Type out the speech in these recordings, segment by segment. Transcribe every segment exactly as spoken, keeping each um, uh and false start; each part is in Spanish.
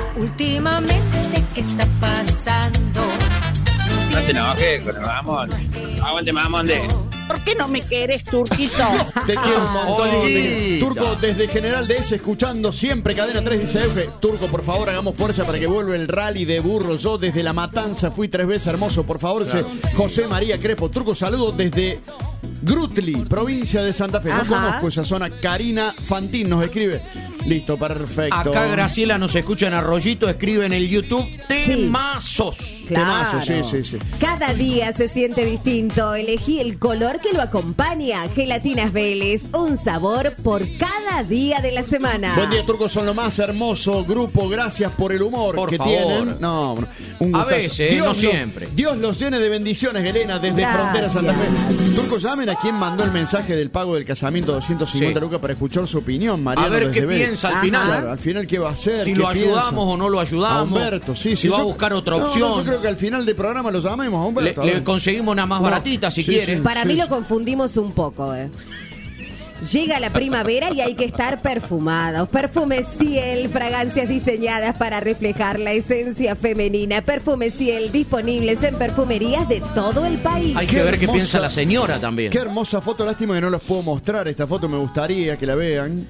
Últimamente, ¿qué está pasando? No te enojes con el mamón. Aguante, mamón de... ¿Por qué no me querés, Turquito? Te quiero un montón. Olita. Turco, desde General D S, escuchando siempre Cadena tres, dice Euge. Turco, por favor, hagamos fuerza para que vuelva el rally de burros. Yo desde La Matanza fui tres veces, hermoso. Por favor, claro. José María Crespo. Turco, saludos desde Grutli, provincia de Santa Fe. No Ajá. conozco esa zona. Karina Fantín nos escribe. Listo, perfecto. Acá Graciela nos escucha en Arroyito, escribe en el YouTube temazos. Temazo, Claro. sí, sí, sí. Cada día se siente distinto. Elegí el color que lo acompaña. Gelatinas Vélez, un sabor por cada día de la semana. Buen día, Turco, son lo más hermoso grupo. Gracias por el humor Por que favor. tienen. No, un A gustazo. veces, no lo- siempre. Dios los llene de bendiciones, Elena, desde Gracias. Frontera Santa Fe. Turco, llamen a quien mandó el mensaje del pago del casamiento, doscientos cincuenta Sí. lucas, para escuchar su opinión, Mariano. A ver desde qué Vélez. piensa al Ajá. final. Claro, al final, ¿qué va a hacer? Si ¿Qué lo ayudamos piensa? o no lo A ayudamos. Humberto, sí, sí. Si va a yo- buscar otra No, no, opción. yo creo que al final del programa lo llamemos a Le, Humberto. a le ver. conseguimos una más No. baratita si Sí, quiere. sí. Para mí lo confundimos un poco, ¿eh? Llega la primavera y hay que estar perfumados. Perfume Ciel, fragancias diseñadas para reflejar la esencia femenina. Perfume Ciel, disponibles en perfumerías de todo el país. Hay Qué que ver qué hermosa- piensa la señora también. Qué hermosa foto, lástima que no los puedo mostrar. Esta foto me gustaría que la vean.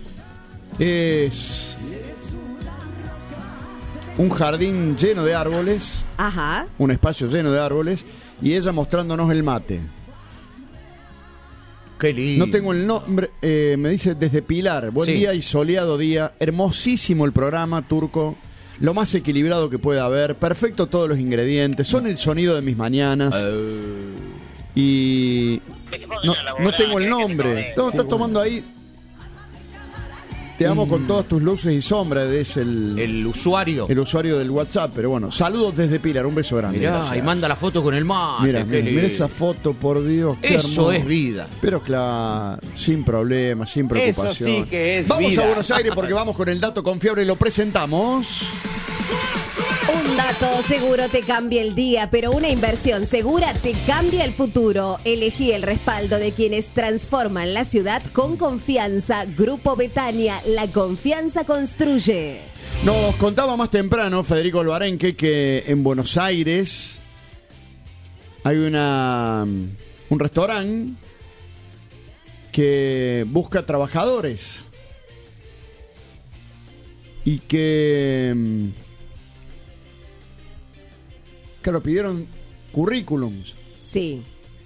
Es un jardín lleno de árboles, Ajá. un espacio lleno de árboles, y ella mostrándonos el mate. Qué lindo. No tengo el nombre, eh, me dice desde Pilar. Buen Sí. día y soleado día. Hermosísimo el programa, Turco. Lo más equilibrado que pueda haber. Perfecto todos los ingredientes. Son el sonido de mis mañanas. Eh, Y no, no tengo el nombre. No, está tomando ahí. Te amo con todas tus luces y sombras. Es el, el, el usuario. usuario del WhatsApp. Pero bueno, saludos desde Pilar. Un beso grande. Mirá, gracias. y manda la foto con el mate. Mira, qué mira, lindo. mira esa foto, por Dios. Qué Eso hermoso. es vida. Pero claro, sin problemas, sin preocupación. Eso sí que es Vamos vida. a Buenos Aires porque vamos con el dato confiable y lo presentamos. Un dato seguro te cambia el día, pero una inversión segura te cambia el futuro. Elegí el respaldo de quienes transforman la ciudad con confianza. Grupo Betania, la confianza construye. Nos contaba más temprano Federico Alvarenque que en Buenos Aires hay una un restaurante que busca trabajadores y que mm, claro, pidieron currículums. Sí.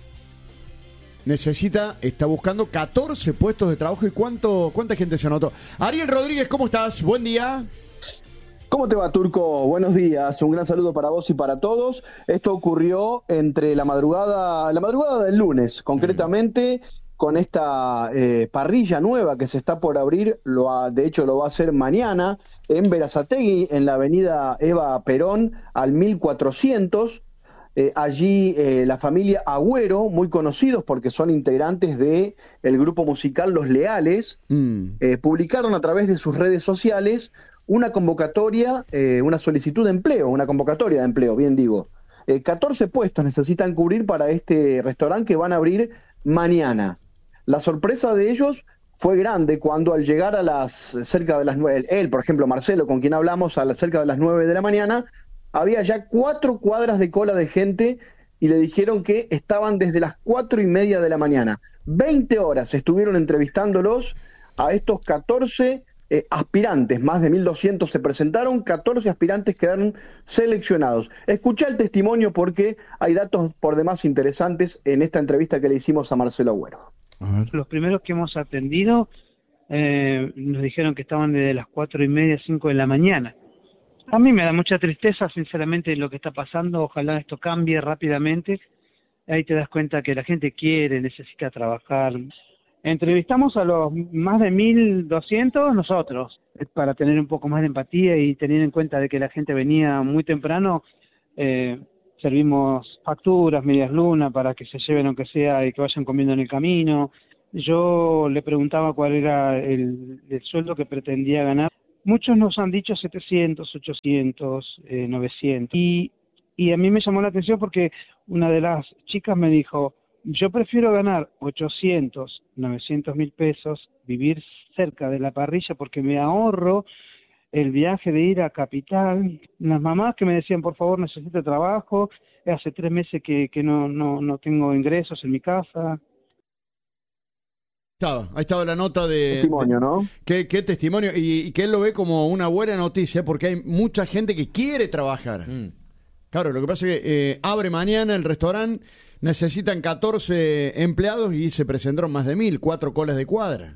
Necesita, está buscando catorce puestos de trabajo. ¿Y cuánto, cuánta gente se anotó? Ariel Rodríguez, ¿cómo estás? Buen día. ¿Cómo te va, Turco? Buenos días. Un gran saludo para vos y para todos. Esto ocurrió entre la madrugada, la madrugada del lunes, concretamente con esta eh, parrilla nueva que se está por abrir. Lo ha, de hecho, lo va a hacer mañana en Berazategui, en la avenida Eva Perón, al mil cuatrocientos. Eh, allí eh, la familia Agüero, muy conocidos porque son integrantes de el grupo musical Los Leales, Mm. eh, publicaron a través de sus redes sociales una convocatoria, eh, una solicitud de empleo, una convocatoria de empleo, bien digo. Eh, catorce puestos necesitan cubrir para este restaurante que van a abrir mañana. La sorpresa de ellos fue grande cuando al llegar a las cerca de las nueve, él, por ejemplo, Marcelo, con quien hablamos, a las cerca de las nueve de la mañana, había ya cuatro cuadras de cola de gente y le dijeron que estaban desde las cuatro y media de la mañana. veinte horas estuvieron entrevistándolos a estos catorce eh, aspirantes, más de mil doscientos se presentaron, catorce aspirantes quedaron seleccionados. Escuchá el testimonio porque hay datos por demás interesantes en esta entrevista que le hicimos a Marcelo Agüero. Los primeros que hemos atendido eh, nos dijeron que estaban desde las cuatro y media, cinco de la mañana. A mí me da mucha tristeza, sinceramente, lo que está pasando. Ojalá esto cambie rápidamente. Ahí te das cuenta que la gente quiere, necesita trabajar. Entrevistamos a los más de mil doscientos nosotros, para tener un poco más de empatía y tener en cuenta de que la gente venía muy temprano. Eh, servimos facturas, medias lunas, para que se lleven aunque sea y que vayan comiendo en el camino. Yo le preguntaba cuál era el, el sueldo que pretendía ganar. Muchos nos han dicho setecientos, ochocientos, eh, novecientos. Y, y a mí me llamó la atención porque una de las chicas me dijo, yo prefiero ganar ochocientos, novecientos mil pesos, vivir cerca de la parrilla porque me ahorro el viaje de ir a Capital, las mamás que me decían, por favor, necesito trabajo, hace tres meses que, que no, no, no tengo ingresos en mi casa. Estaba, ahí estaba la nota de... Testimonio, de, ¿no? Qué, qué testimonio, y, y que él lo ve como una buena noticia, porque hay mucha gente que quiere trabajar. Mm. Claro, lo que pasa es que eh, abre mañana el restaurante, necesitan catorce empleados y se presentaron más de mil, cuatro colas de cuadra.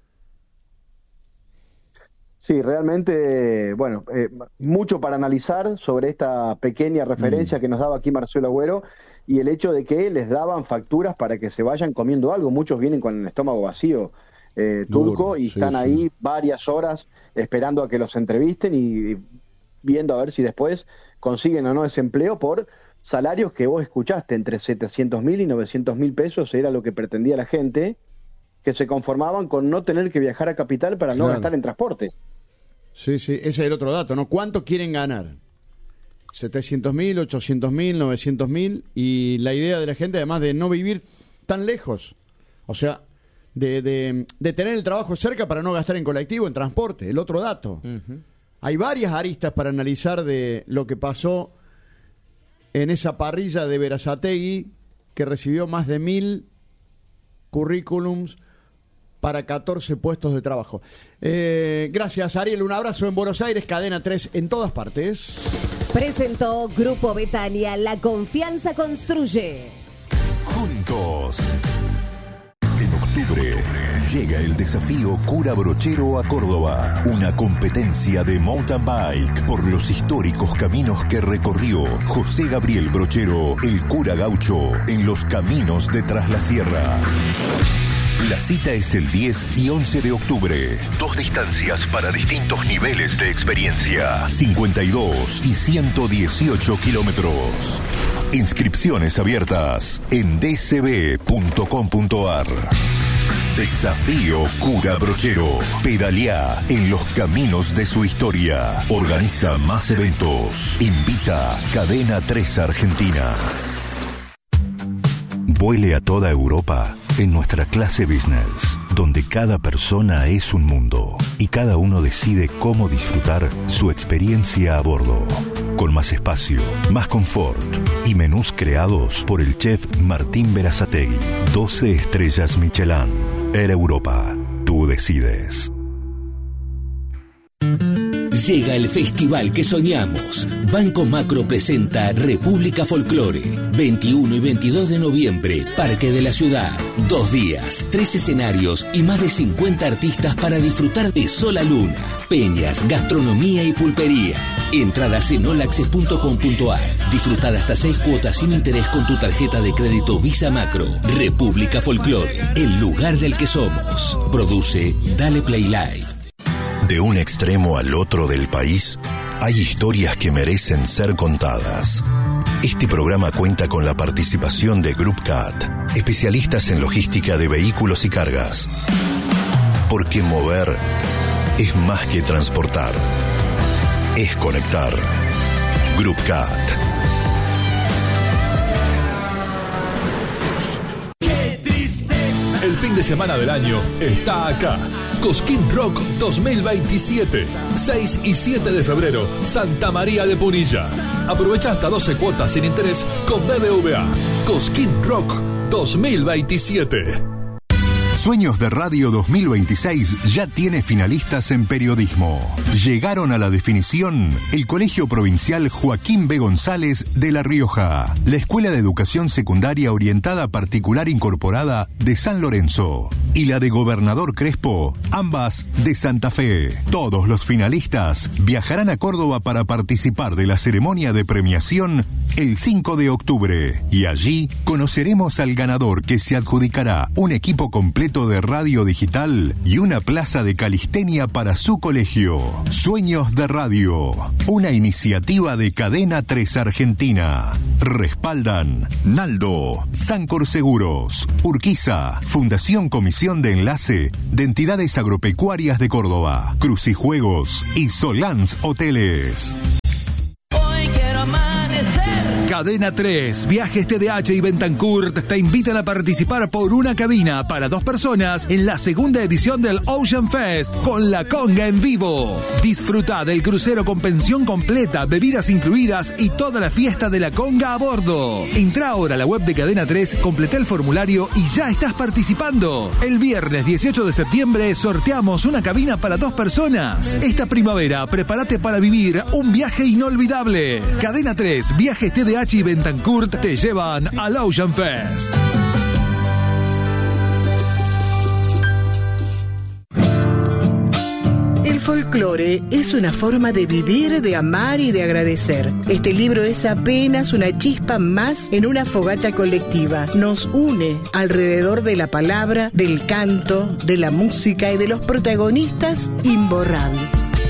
Sí, realmente, bueno, eh, mucho para analizar sobre esta pequeña referencia mm. que nos daba aquí Marcelo Agüero, y el hecho de que les daban facturas para que se vayan comiendo algo. Muchos vienen con el estómago vacío, eh, Turco, Duro, y sí, están sí. ahí varias horas esperando a que los entrevisten y, y viendo a ver si después consiguen o no ese empleo por salarios que vos escuchaste, entre setecientos mil y novecientos mil pesos era lo que pretendía la gente, que se conformaban con no tener que viajar a Capital para no claro. gastar en transporte. Sí, sí, ese es el otro dato, ¿no? ¿Cuánto quieren ganar? setecientos mil, ochocientos mil, novecientos mil, y la idea de la gente, además de no vivir tan lejos, o sea, de, de, de tener el trabajo cerca para no gastar en colectivo, en transporte, el otro dato. Uh-huh. Hay varias aristas para analizar de lo que pasó en esa parrilla de Berazategui, que recibió más de mil currículums para catorce puestos de trabajo. Eh, gracias, Ariel. Un abrazo en Buenos Aires, Cadena tres en todas partes. Presentó Grupo Betania, la confianza construye. Juntos. En octubre llega el desafío Cura Brochero a Córdoba. Una competencia de mountain bike por los históricos caminos que recorrió José Gabriel Brochero, el cura gaucho, en los caminos de Tras la Sierra. La cita es el diez y once de octubre. Dos distancias para distintos niveles de experiencia. cincuenta y dos y ciento dieciocho kilómetros. Inscripciones abiertas en d c b punto com punto a r. Desafío Cura Brochero. Pedaleá en los caminos de su historia. Organiza más eventos. Invita Cadena tres Argentina. Vuele a toda Europa en nuestra clase business, donde cada persona es un mundo y cada uno decide cómo disfrutar su experiencia a bordo. Con más espacio, más confort y menús creados por el chef Martín Berazategui. doce estrellas Michelin. Air Europa. Tú decides. Llega el festival que soñamos. Banco Macro presenta República Folclore. veintiuno y veintidós de noviembre, Parque de la Ciudad. Dos días, tres escenarios y más de cincuenta artistas para disfrutar de sol a luna, peñas, gastronomía y pulpería. Entradas en olaxes punto com punto a r. Disfrutar hasta seis cuotas sin interés con tu tarjeta de crédito Visa Macro. República Folclore, el lugar del que somos. Produce Dale Play Live. De un extremo al otro del país, hay historias que merecen ser contadas. Este programa cuenta con la participación de Group C A T, especialistas en logística de vehículos y cargas. Porque mover es más que transportar, es conectar. Group C A T. El fin de semana del año está acá. Cosquín Rock dos mil veintisiete. seis y siete de febrero, Santa María de Punilla. Aprovecha hasta doce cuotas sin interés con B B V A. Cosquín Rock dos mil veintisiete. Sueños de Radio dos mil veintiséis ya tiene finalistas en periodismo. Llegaron a la definición el Colegio Provincial Joaquín B. González de La Rioja, la Escuela de Educación Secundaria Orientada Particular Incorporada de San Lorenzo y la de Gobernador Crespo, ambas de Santa Fe. Todos los finalistas viajarán a Córdoba para participar de la ceremonia de premiación el cinco de octubre y allí conoceremos al ganador, que se adjudicará un equipo completo de radio digital y una plaza de calistenia para su colegio. Sueños de Radio, una iniciativa de Cadena tres Argentina. Respaldan Naldo, Sancor Seguros, Urquiza, Fundación Comisión de Enlace de Entidades Agropecuarias de Córdoba, Crucijuegos y Solans Hoteles. Hoy quiero amanecer Cadena tres, Viajes T D H y Betancourt te invitan a participar por una cabina para dos personas en la segunda edición del Ocean Fest con la conga en vivo. Disfruta del crucero con pensión completa, bebidas incluidas y toda la fiesta de la conga a bordo. Entra ahora a la web de Cadena tres, completa el formulario y ya estás participando. El viernes dieciocho de septiembre sorteamos una cabina para dos personas. Esta primavera prepárate para vivir un viaje inolvidable. Cadena tres, Viajes T D H y Betancourt te llevan al Ocean Fest. El folclore es una forma de vivir, de amar y de agradecer. Este libro es apenas una chispa más en una fogata colectiva. Nos une alrededor de la palabra, del canto, de la música y de los protagonistas imborrables.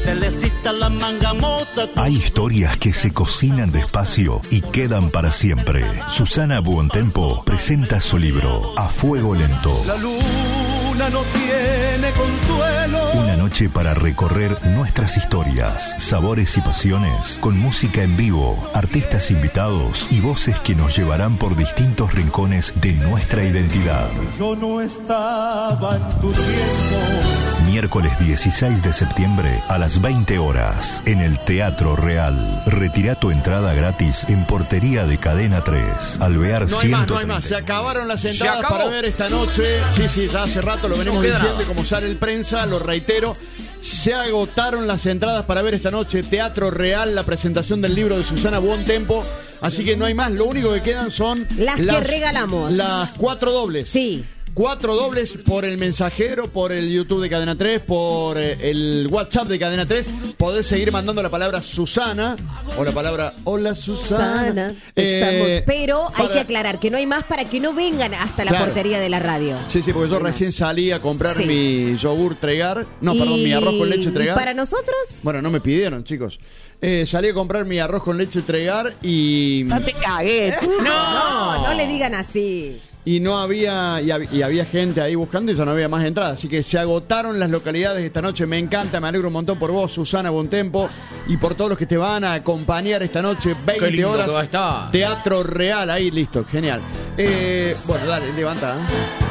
Hay historias que se cocinan despacio y quedan para siempre. Susana Buontempo presenta su libro A Fuego Lento. La luna no tiene consuelo. Una noche para recorrer nuestras historias, sabores y pasiones, con música en vivo, artistas invitados y voces que nos llevarán por distintos rincones de nuestra identidad. Yo no estaba en tu tiempo. Miércoles dieciséis de septiembre a las veinte horas en el Teatro Real. Retira tu entrada gratis en portería de Cadena tres. Alvear No hay más, no hay más. Se acabaron las entradas para ver esta noche. Sí, sí, ya hace rato lo venimos diciendo y como sale el prensa, lo reitero. Se agotaron las entradas para ver esta noche Teatro Real, la presentación del libro de Susana Buontempo. Así que no hay más. Lo único que quedan son las, las que regalamos. Las cuatro dobles. Sí. Cuatro dobles por el mensajero, por el YouTube de Cadena tres, por eh, el WhatsApp de Cadena tres. Podés seguir mandando la palabra Susana o la palabra Hola Susana. Susana, eh, estamos, pero para... hay que aclarar que no hay más para que no vengan hasta la claro. portería de la radio. Sí, sí, porque yo no recién más. salí a comprar sí. mi yogur Tregar. No, y... perdón, mi arroz con leche Tregar. ¿Para nosotros? Bueno, no me pidieron, chicos. Eh, salí a comprar mi arroz con leche Tregar y... No te cagues. No, no, no le digan así. Y no había y, hab- y había gente ahí buscando y ya no había más entradas. Así que se agotaron las localidades esta noche. Me encanta, me alegro un montón por vos, Susana Buontempo, y por todos los que te van a acompañar esta noche. veinte horas. Que va a estar. Teatro Real, ahí listo, genial. Eh, bueno, dale, levanta. ¿eh?